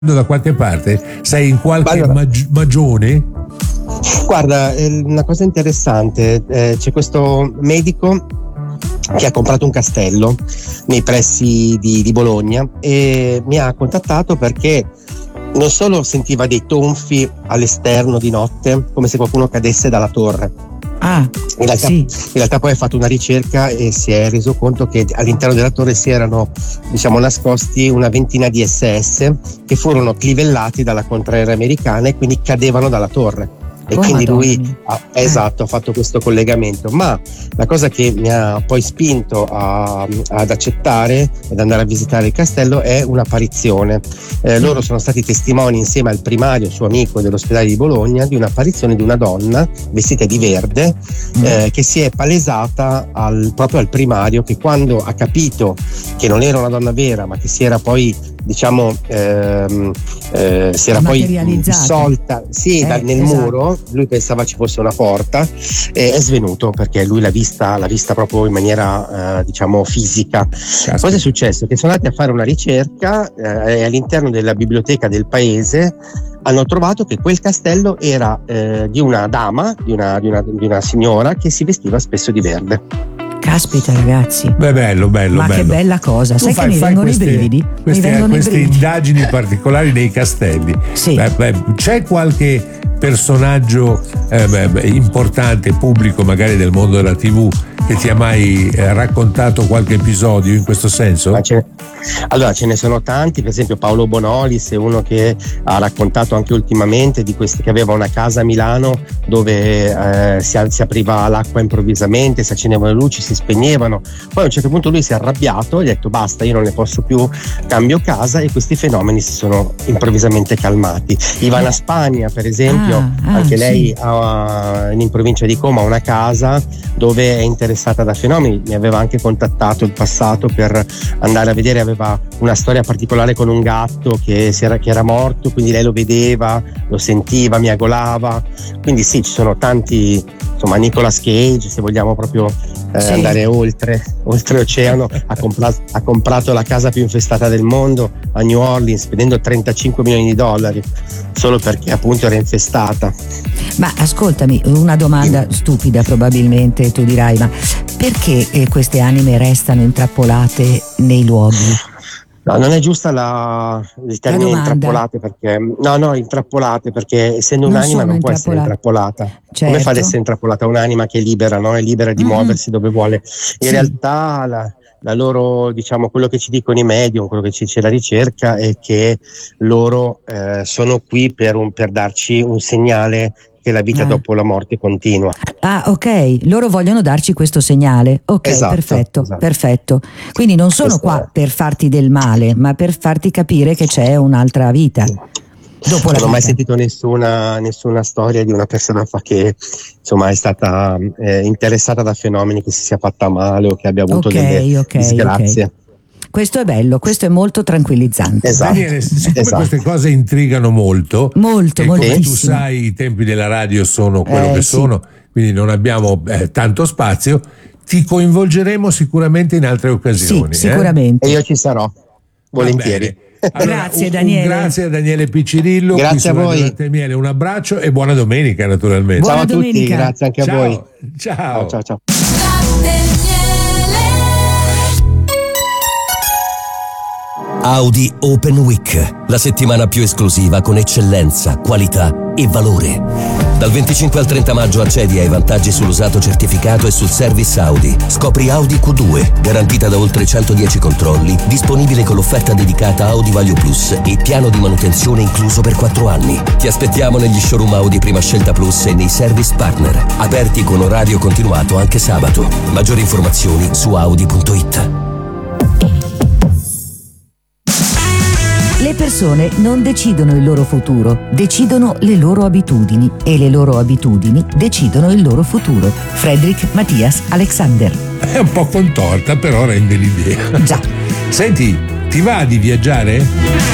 da qualche parte? Sei in qualche magione? Guarda, una cosa interessante, c'è questo medico che ha comprato un castello nei pressi di Bologna e mi ha contattato perché non solo sentiva dei tonfi all'esterno di notte, come se qualcuno cadesse dalla torre. In realtà poi ha fatto una ricerca e si è reso conto che all'interno della torre si erano, nascosti una ventina di SS che furono clivellati dalla contraerea americana e quindi cadevano dalla torre. E quindi lui ha fatto questo collegamento. Ma la cosa che mi ha poi spinto ad accettare ed andare a visitare il castello è un'apparizione. Loro sono stati testimoni insieme al primario, suo amico dell'ospedale di Bologna, di un'apparizione di una donna vestita di verde che si è palesata proprio al primario, che quando ha capito che non era una donna vera ma che si era poi si era poi dissolta nel muro, lui pensava ci fosse una porta, è svenuto perché lui l'ha vista proprio in maniera fisica. Cosa è successo? Che sono andati a fare una ricerca e all'interno della biblioteca del paese hanno trovato che quel castello era di una dama, di una signora che si vestiva spesso di verde. Caspita, ragazzi. Beh, bello. Ma che bella cosa. Sai che mi vengono i brividi? Queste indagini particolari nei castelli. Sì. C'è qualche personaggio importante, pubblico, magari del mondo della TV, che ti ha mai raccontato qualche episodio in questo senso? Allora, ce ne sono tanti. Per esempio Paolo Bonolis è uno che ha raccontato anche ultimamente di questi, che aveva una casa a Milano dove si apriva l'acqua improvvisamente, si accendevano le luci, si spegnevano. Poi a un certo punto lui si è arrabbiato, ha detto basta, io non ne posso più, cambio casa, e questi fenomeni si sono improvvisamente calmati. Ivana Spagna, per esempio, anche lei in provincia di Como ha una casa dove è interessata da fenomeni. Mi aveva anche contattato in passato per andare a vedere, aveva una storia particolare con un gatto che era morto, quindi lei lo vedeva, lo sentiva, miagolava. Quindi sì, ci sono tanti, Nicolas Cage, se vogliamo proprio andare oltre oceano, ha comprato la casa più infestata del mondo a New Orleans spendendo $35 milioni solo perché appunto era infestata. Ma ascoltami, una domanda stupida probabilmente, tu dirai, ma perché queste anime restano intrappolate nei luoghi? No, non è giusta il termine intrappolate, perché intrappolate, perché essendo un'anima non può essere intrappolata. Certo. Come fa ad essere intrappolata un'anima che è libera, no? È libera di muoversi dove vuole. In realtà la loro, quello che ci dicono i medium, quello che ci dice la ricerca è che loro sono qui per darci un segnale che la vita dopo la morte continua. Ok, loro vogliono darci questo segnale. Ok, esatto. Perfetto. Quindi non sono qua per farti del male, ma per farti capire che c'è un'altra vita. Dopo non ho mai sentito nessuna storia di una persona che è stata interessata da fenomeni, che si sia fatta male o che abbia avuto delle disgrazie. Okay. Questo è bello, questo è molto tranquillizzante. Esatto. Daniele, siccome queste cose intrigano molto, e come tu sai i tempi della radio sono quello che sono, quindi non abbiamo tanto spazio, ti coinvolgeremo sicuramente in altre occasioni. Sì, sicuramente. E io ci sarò, volentieri. Allora, grazie Daniele. Grazie a Daniele Piccirillo. Grazie a voi. Miele, un abbraccio e buona domenica naturalmente. Ciao a tutti, grazie anche a voi. Ciao. Audi Open Week, la settimana più esclusiva con eccellenza, qualità e valore. Dal 25 al 30 maggio accedi ai vantaggi sull'usato certificato e sul service Audi. Scopri Audi Q2, garantita da oltre 110 controlli, disponibile con l'offerta dedicata Audi Value Plus e piano di manutenzione incluso per 4 anni. Ti aspettiamo negli showroom Audi Prima Scelta Plus e nei service partner, aperti con orario continuato anche sabato. Maggiori informazioni su audi.it. Le persone non decidono il loro futuro, decidono le loro abitudini e le loro abitudini decidono il loro futuro. Friedrich Matthias Alexander. È un po' contorta, però rende l'idea. Già. Senti, ti va di viaggiare?